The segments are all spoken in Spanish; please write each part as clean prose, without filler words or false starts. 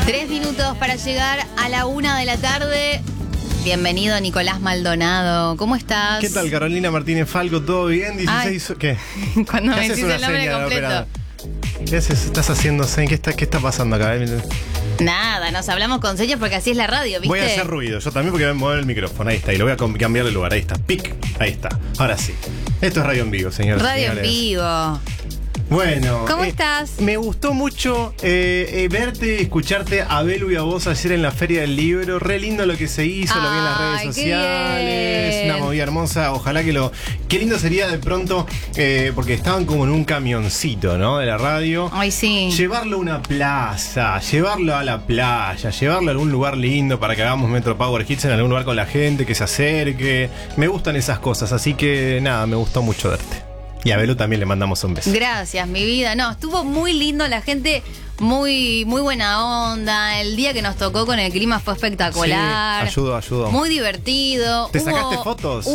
3 minutos para llegar a la 1 de la tarde. Bienvenido, Nicolás Maldonado. ¿Cómo estás? ¿Qué tal, Carolina Martínez Falco? ¿Todo bien? 16... Ay. ¿Qué? Cuando ¿Qué me haces decís una el nombre seña de completo. operador? ¿Qué haces? ¿Estás haciendo señas? ¿Qué está pasando acá? Nada, nos hablamos con señas porque así es la radio, ¿viste? Voy a hacer ruido, yo también porque voy a mover el micrófono. Ahí está, y lo voy a cambiar de lugar. Ahí está, pic, ahí está. Ahora sí. Esto es Radio en Vivo, señores. Radio en vivo. Bueno. ¿Cómo estás? Me gustó mucho verte, escucharte a Belu y a vos ayer en la Feria del Libro. Re lindo lo que se hizo, lo vi en las redes Ay, qué sociales. bien. Una movida hermosa. Ojalá que lo... Qué lindo sería de pronto, porque estaban como en un camioncito, ¿no? De la radio. Ay, sí. Llevarlo a una plaza, llevarlo a la playa, llevarlo a algún lugar lindo para que hagamos Metro Power Hits en algún lugar con la gente, que se acerque. Me gustan esas cosas, así que nada, me gustó mucho verte. Y a Belu también le mandamos un beso. Gracias, mi vida. No, estuvo muy lindo, la gente muy buena onda. El día que nos tocó con el clima fue espectacular. Sí, ayudó. Muy divertido. ¿Te sacaste fotos?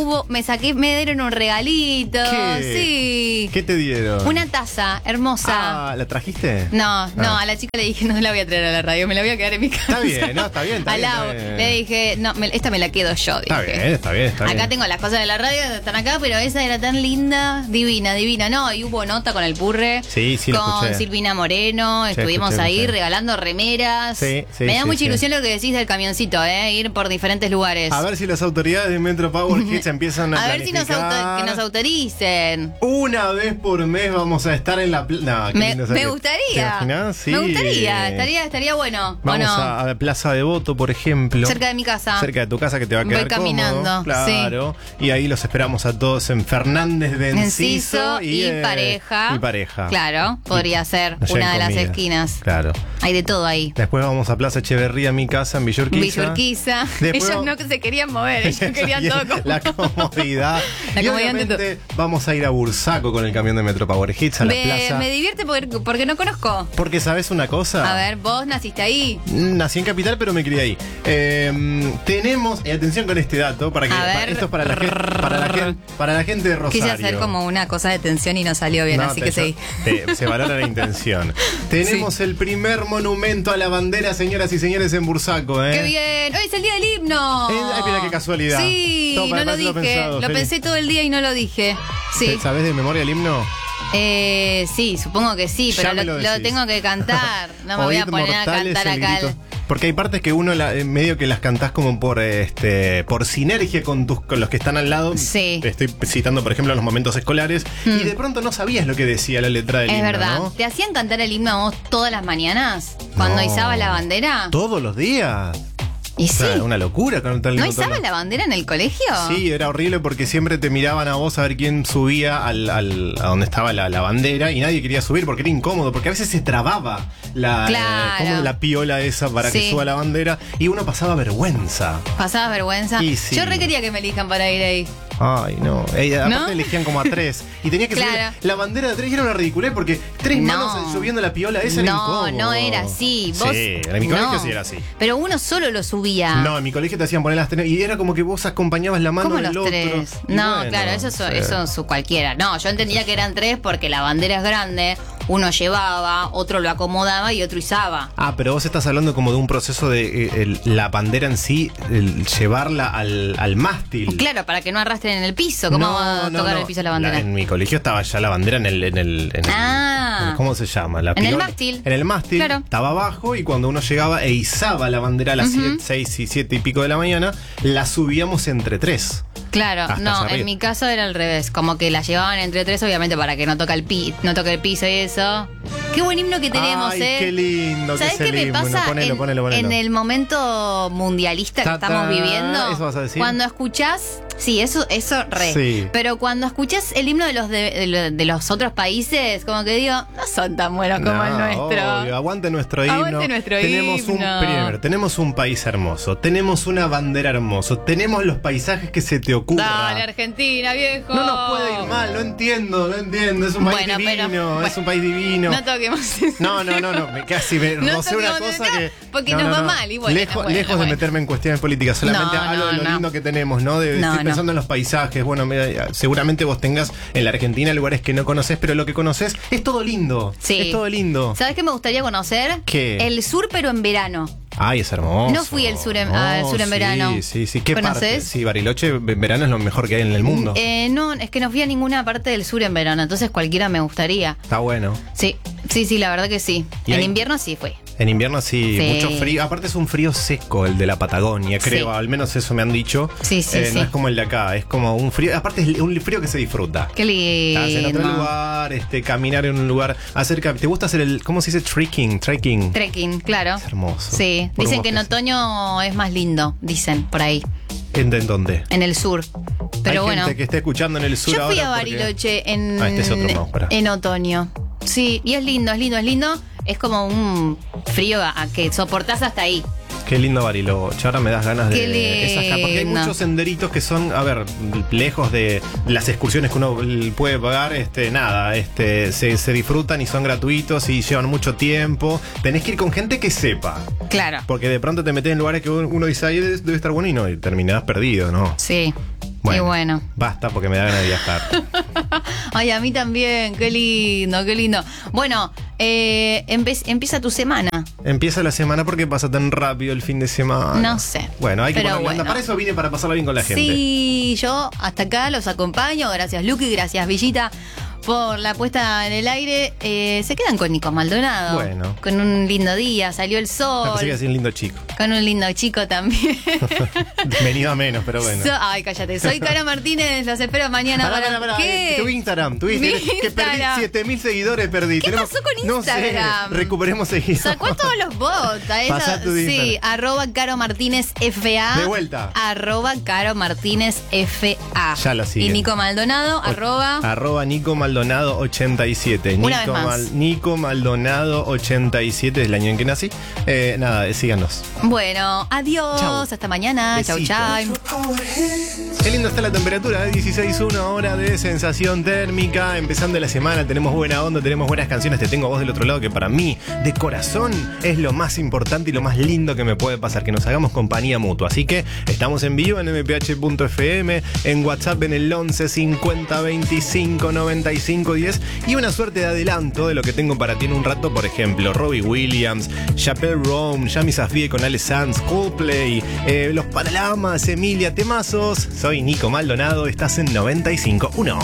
Me dieron un regalito. ¿Qué? Sí. ¿Qué te dieron? Una taza hermosa. Ah, ¿la trajiste? No, a la chica le dije, no la voy a traer a la radio, me la voy a quedar en mi casa. Está bien, no, está bien. A Lau, le dije, no, esta me la quedo yo. Está dije. bien. Acá tengo las cosas de la radio, están acá, pero esa era tan linda, divina. No, y hubo nota con el Purre. Sí, lo con escuché. Silvina Moreno, Sí, estuvimos ahí escuché. regalando remeras. Sí, me da mucha sí. ilusión lo que decís del camioncito, ir por diferentes lugares. A ver si las autoridades de Metro Power Hits empiezan a ver si que nos autoricen. Una vez por mes vamos a estar en la playa. Me gustaría. ¿Te imaginás? Sí. Me gustaría, estaría bueno. Vamos ¿o no? a la Plaza Devoto, por ejemplo. Cerca de mi casa. Cerca de tu casa, que te va a quedar Voy caminando, cómodo. Claro. sí. Y ahí los esperamos a todos en Fernández de Enciso y pareja. Y pareja. Claro, podría ser Nos una lleven de las comida. esquinas. Claro. Hay de todo ahí. Después vamos a Plaza Echeverría, mi casa, en Villurquiza. Después Ellos no se querían mover, ellos querían todo como... La comodidad. La Y comodidad de obviamente vamos a ir a Bursaco con el camión de Metro Power Hits a la plaza. Me divierte porque no conozco. Porque ¿sabes una cosa? A ver, vos naciste ahí. Nací en Capital, pero me crié ahí. Tenemos, y atención con este dato, para que esto es para la gente de Rosario. Quise hacer como una cosa de tensión y no salió bien, así que seguí. Se valora la intención. Tenemos el primer monumento a la bandera, señoras y señores, en Bursaco. ¡Qué bien! ¡Hoy es el día del himno! Ay, mira qué casualidad. Sí, Todo no lo dije. pensado, lo Feli. pensé todo el día y no lo dije. Sí. ¿Sabés de memoria el himno? Sí, supongo que sí, Ya pero me lo lo decís. tengo que cantar. No me voy a Oíd, poner a mortales, cantar el acá. grito. Porque hay partes que uno medio que las cantás como por sinergia con los que están al lado. Sí. Estoy citando, por ejemplo, los momentos escolares. Y de pronto no sabías lo que decía la letra del himno, Es verdad. ¿no? ¿Te hacían cantar el himno a vos todas las mañanas? Cuando No. izabas la bandera. Todos los días. Y sí. O sea, una locura cantar el ¿No himno todos izabas los- la bandera en el colegio? Sí, era horrible porque siempre te miraban a vos a ver quién subía a donde estaba la bandera y nadie quería subir porque era incómodo, porque a veces se trababa Claro. la piola esa para que Sí. suba la bandera y uno pasaba vergüenza. ¿Pasabas vergüenza? Y sí. Yo re quería que me elijan para ir ahí. Ay, no. Aparte ¿No? elegían como a 3. Y tenía que Claro. subir la bandera de 3 y era una ridiculez porque 3 manos subiendo la piola esa era incómodo. No era así. Vos, Sí, en mi colegio sí era así. Pero uno solo lo subía. No, en mi colegio te hacían poner las 3 y era como que vos acompañabas la mano ¿Cómo del los otro. 3? Y No, bueno, claro, eso sí. es cualquiera. No, yo entendía que eran 3 porque la bandera es grande, uno llevaba, otro lo acomodaba y otro izaba. Ah, pero vos estás hablando como de un proceso de la bandera en sí, llevarla al mástil. Claro, para que no arrastren en el piso. ¿Cómo va a tocar el piso la bandera? En mi colegio estaba ya la bandera en el ¿cómo se llama? En el mástil. En el mástil. Claro. Estaba abajo y cuando uno llegaba e izaba la bandera a las 6 y 7 y pico de la mañana, la subíamos entre 3. Claro, Hasta no, arriba. en mi caso era al revés. Como que la llevaban entre 3, obviamente, para que no toque el piso y eso. Qué buen himno que tenemos, Ay, qué lindo. ¿Sabés que es qué el me himno. pasa Ponelo. en el momento mundialista que Ta, estamos ta, viviendo? ¿eso vas a decir? Cuando escuchás, sí, eso re. Sí. Pero cuando escuchás el himno de los otros países, como que digo, no son tan buenos como el nuestro. Obvio, aguante nuestro himno. Aguante nuestro tenemos himno. Tenemos un país hermoso, tenemos una bandera hermoso, tenemos los paisajes que se te ocurran. Dale, Argentina, viejo. No nos puede ir mal, no entiendo. Es un país Bueno, divino, es un país divino. No toquemos eso. No, casi me No rocé una toquemos cosa acá, que. porque nos va mal, y bueno, lejos de bueno. meterme en cuestiones políticas, solamente No, hablo de lo no. lindo que tenemos, ¿no? De No, decir, pensando en los paisajes. Bueno, seguramente vos tengas en la Argentina lugares que no conoces, pero lo que conoces es todo lindo. Sí. Es todo lindo. ¿Sabes qué me gustaría conocer? ¿Qué? El sur, pero en verano. Ay, es hermoso. No fui al sur en verano. Sí. ¿Qué ¿Conoces? parte? Sí, Bariloche en verano es lo mejor que hay en el mundo. No, es que no fui a ninguna parte del sur en verano, entonces cualquiera me gustaría. Está bueno. Sí, la verdad que sí. ¿Y En ahí? invierno sí fue. En invierno sí, Sí. mucho frío. Aparte es un frío seco el de la Patagonia, creo. Sí. Al menos eso me han dicho. Sí. No es como el de acá, es como un frío. Aparte es un frío que se disfruta. Qué lindo. Estás en otro lugar, caminar en un lugar. ¿Te gusta hacer ¿cómo se dice? Trekking. Trekking, claro. Es hermoso. Sí, Por dicen un que en bosque. otoño es más lindo, dicen por ahí, ¿En dónde? en el sur. Pero Hay bueno, gente que está escuchando en el sur yo fui ahora a porque- Bariloche en, este es otro más, pará. en otoño. Sí, y es lindo. Es como un frío a que soportás hasta ahí. Qué lindo Bariloche. Ahora me das ganas Qué de esas porque hay lindo. muchos senderitos que son, a ver, lejos de las excursiones que uno puede pagar, se disfrutan y son gratuitos y llevan mucho tiempo. Tenés que ir con gente que sepa. Claro. Porque de pronto te metes en lugares que uno dice, ahí debe estar bueno y terminás perdido, ¿no? Sí. Y bueno. Basta porque me da ganas de viajar. Ay, a mí también. Qué lindo. Bueno, empieza tu semana. Empieza la semana porque pasa tan rápido el fin de semana. No sé. Bueno, hay que Pero ponerle onda. bueno. Para eso vine, para pasarla bien con la gente. Sí, yo hasta acá los acompaño. Gracias, Luqui. Gracias, Villita, por la puesta en el aire. Se quedan con Nico Maldonado. Bueno. Con un lindo día, salió el sol. Me pensé que era un lindo chico. Con un lindo chico también. Venido a menos, pero bueno. Ay, cállate. Soy Caro Martínez. Los espero mañana. Pará. ¿Qué? Tu Instagram. Mi Que perdí Instagram. 7.000 seguidores. Perdí. ¿Qué pasó con No Instagram? sé, recuperemos seguidores. Sacó a todos los bots. A esa, Pasá tu sí, Instagram. @Caro Martínez FA. De vuelta. @Caro Martínez FA. Ya la siguen. Y Nico Maldonado, @ Nico Maldonado 87. Una vez más. Nico Maldonado 87 es el año en que nací. Nada, síganos. Bueno, adiós. Chau. Hasta mañana. Chau, Besitos. chau. Qué lindo está la temperatura, 16.1 hora de sensación térmica. Empezando la semana, tenemos buena onda, tenemos buenas canciones. Te tengo a vos del otro lado, que para mí, de corazón, es lo más importante y lo más lindo que me puede pasar, que nos hagamos compañía mutua. Así que estamos en vivo en mph.fm, en WhatsApp en el 11 50 25 95 10 y una suerte de adelanto de lo que tengo para ti en un rato. Por ejemplo, Robbie Williams, Chappelle Roan, Yami Safdie con Ale Sanz, Coldplay, Los Paralamas, Emilia, temazos. Soy Nico Maldonado, estás en 95.1.